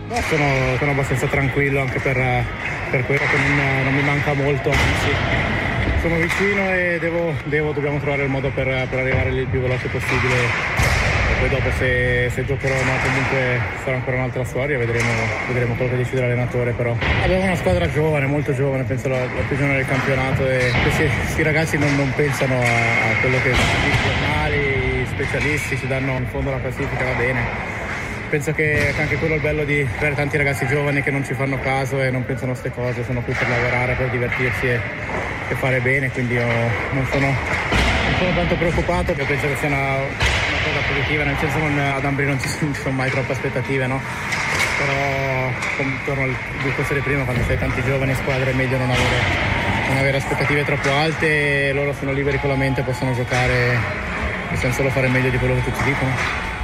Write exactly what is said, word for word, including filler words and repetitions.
No, sono, sono abbastanza tranquillo anche per, per quello che non, non mi manca molto, anzi sono vicino e devo, devo, dobbiamo trovare il modo per, per arrivare lì il più veloce possibile e poi dopo se, se giocherò o no comunque sarà ancora un'altra storia, vedremo, vedremo quello che decide l'allenatore, però abbiamo una squadra giovane, molto giovane, penso la, la più giovane del campionato e questi, questi ragazzi non, non pensano a, a quello che i giornali, i specialisti ci danno in fondo la classifica, va bene. Penso che anche quello è il bello di avere tanti ragazzi giovani che non ci fanno caso e non pensano a queste cose, sono qui per lavorare, per divertirsi e, e fare bene, quindi io non sono, non sono tanto preoccupato, io penso che sia una, una cosa positiva, nel senso che ad Ambri non ci sono, ci sono mai troppe aspettative, no? Però come torno al discorso di prima, quando sei tanti giovani in squadra è meglio non avere, non avere aspettative troppo alte e loro sono liberi con la mente, possono giocare e possono solo fare meglio di quello che tutti dicono.